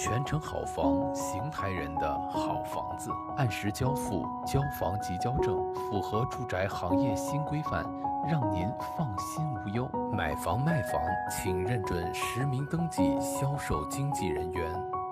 全程好房，邢台人的好房子，按时交付，交房即交证，符合住宅行业新规范，让您放心无忧。买房卖房，请认准实名登记销售经纪人员。